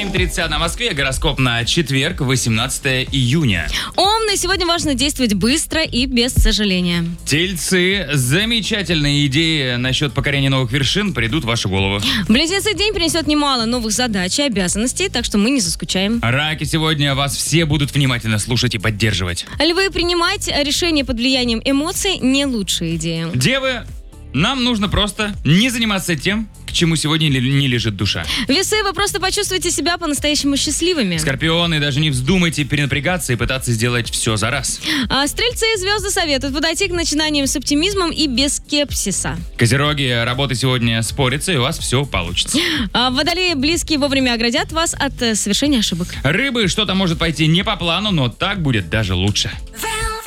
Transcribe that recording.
7:31 на Москве. Гороскоп на четверг, 18 июня. Умный, сегодня важно действовать быстро и без сожаления. Тельцы, замечательные идеи насчет покорения новых вершин придут в вашу голову. Близнецы, день принесет немало новых задач и обязанностей, так что мы не заскучаем. Раки, сегодня вас все будут внимательно слушать и поддерживать. Львы, принимать решения под влиянием эмоций не лучшая идея. Девы, нам нужно просто не заниматься тем, к чему сегодня не лежит душа. Весы, вы просто почувствуете себя по-настоящему счастливыми. Скорпионы, даже не вздумайте перенапрягаться и пытаться сделать все за раз. А стрельцы и звезды советуют подойти к начинаниям с оптимизмом и без скепсиса. Козероги, работа сегодня спорится, и у вас все получится. А водолеи, близкие вовремя оградят вас от совершения ошибок. Рыбы, что-то может пойти не по плану, но так будет даже лучше.